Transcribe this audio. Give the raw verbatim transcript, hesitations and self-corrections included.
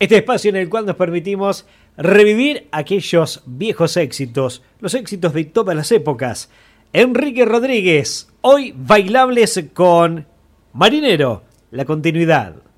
Este espacio en el cual nos permitimos revivir aquellos viejos éxitos, los éxitos de todas las épocas. Enrique Rodríguez, hoy bailables con Marinero, la continuidad.